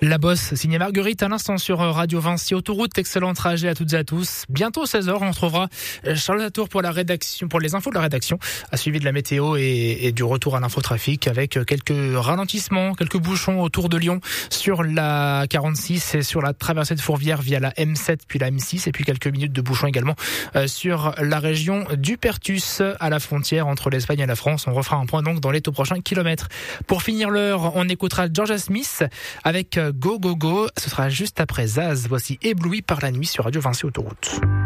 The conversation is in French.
La Bosse, signé Marguerite à l'instant sur Radio Vinci Autoroute. Excellent trajet à toutes et à tous. Bientôt 16h, on retrouvera Charlotte Latour pour la rédaction, pour les infos de la rédaction, à suivi de la météo et du retour à l'infotrafic avec quelques ralentissements, quelques bouchons autour de Lyon sur la 46 et sur la traversée de Fourvière via la M7 puis la M6 et puis quelques minutes de bouchons également sur la région du Perthus à la frontière entre l'Espagne et la France. On refera un point donc dans les tout prochains kilomètres. Pour finir l'heure, on écoutera Georgia Smith avec Go Go Go. Ce sera juste après Zaz. Voici Ébloui par la nuit sur Radio Vinci Autoroute.